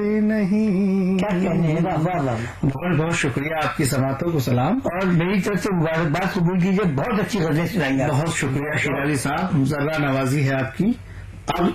नहीं क्या कहने हैं, वाह वाह वाह। बहुत बहुत शुक्रिया, आपकी समातों को सलाम और मेरी तरफ से मुबारकबाद कबूल कीजिए, बहुत अच्छी गजलें सुनाई। बहुत शुक्रिया शेर अली साहब, मुजर्रा नवाजी है आपकी। अब